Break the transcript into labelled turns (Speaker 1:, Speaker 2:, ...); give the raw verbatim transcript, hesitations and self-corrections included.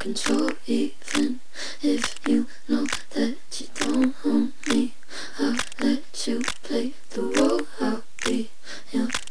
Speaker 1: control. Even if you know that you don't own me, I'll let you play the